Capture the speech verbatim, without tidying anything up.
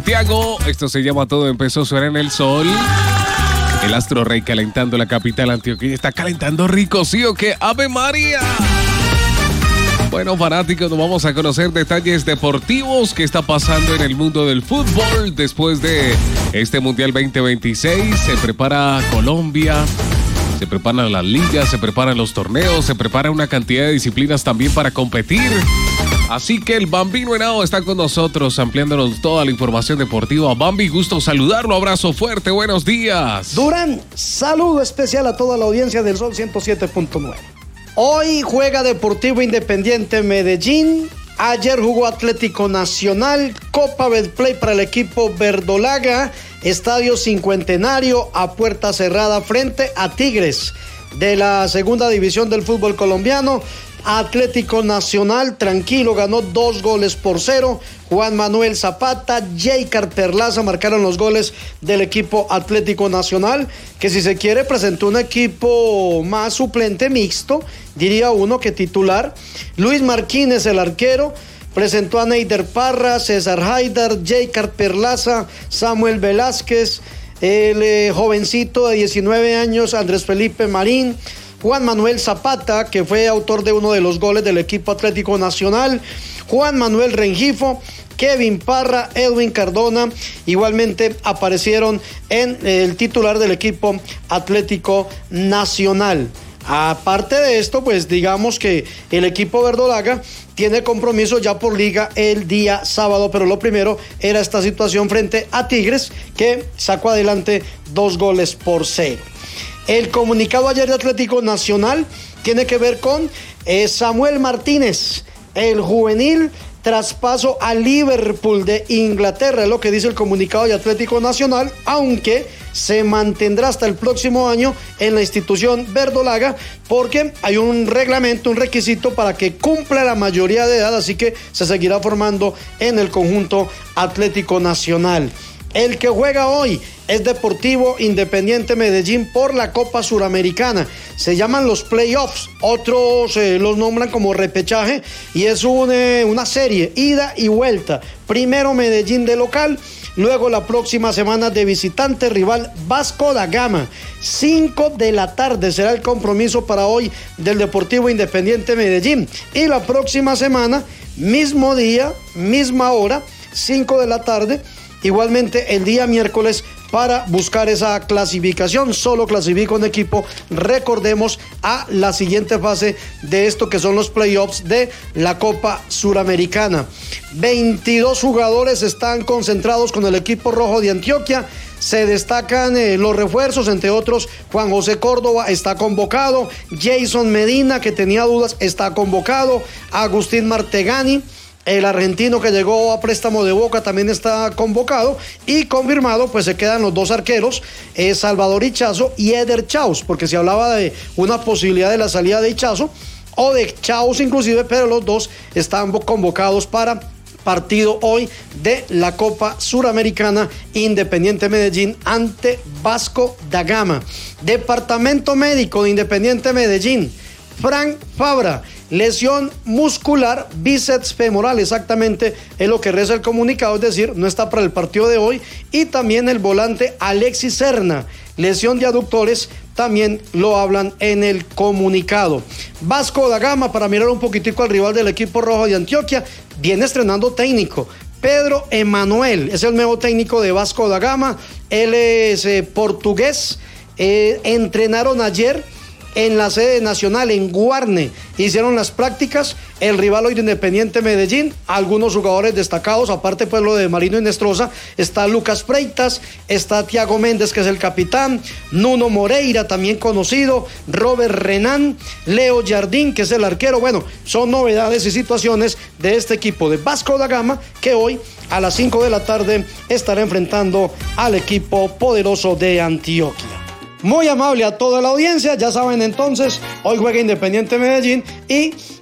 Santiago, esto se llama Todo Empezó, suena en el sol. El Astro Rey calentando la capital antioqueña. Está calentando rico, ¿sí o qué? ¡Ave María! Bueno, fanáticos, nos vamos a conocer detalles deportivos que está pasando en el mundo del fútbol después de este Mundial veinte veintiséis. Se prepara Colombia, se preparan las ligas, se preparan los torneos, se prepara una cantidad de disciplinas también para competir. Así que el Bambino Henao está con nosotros ampliándonos toda la información deportiva. Bambi, gusto saludarlo, abrazo fuerte, buenos días. Durán, saludo especial a toda la audiencia del Sol ciento siete punto nueve. Hoy juega Deportivo Independiente Medellín. Ayer jugó Atlético Nacional, Copa Betplay para el equipo verdolaga, Estadio Cincuentenario a puerta cerrada frente a Tigres de la segunda división del fútbol colombiano. Atlético Nacional tranquilo, ganó dos goles por cero. Juan Manuel Zapata, Jaycar Perlaza marcaron los goles del equipo Atlético Nacional, que si se quiere presentó un equipo más suplente mixto, diría uno que titular. Luis Martínez, el arquero, presentó a Neider Parra, César Haidar, Jaycar Perlaza, Samuel Velázquez, el eh, jovencito de diecinueve años, Andrés Felipe Marín, Juan Manuel Zapata, que fue autor de uno de los goles del equipo Atlético Nacional, Juan Manuel Rengifo, Kevin Parra, Edwin Cardona, igualmente aparecieron en el titular del equipo Atlético Nacional. Aparte de esto, pues digamos que el equipo verdolaga tiene compromiso ya por liga el día sábado, pero lo primero era esta situación frente a Tigres, que sacó adelante dos goles por cero. El comunicado ayer de Atlético Nacional tiene que ver con eh, Samuel Martínez, el juvenil, traspaso a Liverpool de Inglaterra, es lo que dice el comunicado de Atlético Nacional, aunque se mantendrá hasta el próximo año en la institución verdolaga, porque hay un reglamento, un requisito para que cumpla la mayoría de edad, así que se seguirá formando en el conjunto Atlético Nacional. El que juega hoy es Deportivo Independiente Medellín por la Copa Suramericana. Se llaman los playoffs, otros eh, los nombran como repechaje, y es un, eh, una serie, ida y vuelta. Primero Medellín de local, luego la próxima semana de visitante, rival Vasco da Gama. cinco de la tarde será el compromiso para hoy del Deportivo Independiente Medellín. Y la próxima semana, mismo día, misma hora, cinco de la tarde, igualmente el día miércoles, para buscar esa clasificación. Solo clasifica un equipo, recordemos, a la siguiente fase de esto que son los playoffs de la Copa Suramericana. veintidós jugadores están concentrados con el equipo rojo de Antioquia. Se destacan eh, los refuerzos, entre otros Juan José Córdoba está convocado, Jason Medina, que tenía dudas, está convocado, Agustín Martegani, el argentino que llegó a préstamo de Boca, también está convocado, y confirmado pues se quedan los dos arqueros, eh, Salvador Ichazo y Eder Chaus, porque se hablaba de una posibilidad de la salida de Ichazo o de Chaus inclusive, pero los dos están convocados para partido hoy de la Copa Suramericana, Independiente Medellín ante Vasco da Gama. Departamento médico de Independiente Medellín, Frank Fabra, lesión muscular bíceps femoral, exactamente es lo que reza el comunicado, es decir, no está para el partido de hoy. Y también el volante Alexis Serna, lesión de aductores, también lo hablan en el comunicado. Vasco da Gama, para mirar un poquitico al rival del equipo rojo de Antioquia, viene estrenando técnico. Pedro Emanuel es el nuevo técnico de Vasco da Gama, él es eh, portugués, eh, entrenaron ayer en la sede nacional, en Guarne, hicieron las prácticas. El rival hoy de Independiente Medellín, algunos jugadores destacados, aparte pues lo de Marino Inestrosa, está Lucas Freitas, está Thiago Méndez, que es el capitán, Nuno Moreira, también conocido, Robert Renan, Leo Jardín, que es el arquero. Bueno, son novedades y situaciones de este equipo de Vasco da Gama, que hoy a las cinco de la tarde estará enfrentando al equipo poderoso de Antioquia. Muy amable a toda la audiencia, ya saben entonces, hoy juega Independiente Medellín y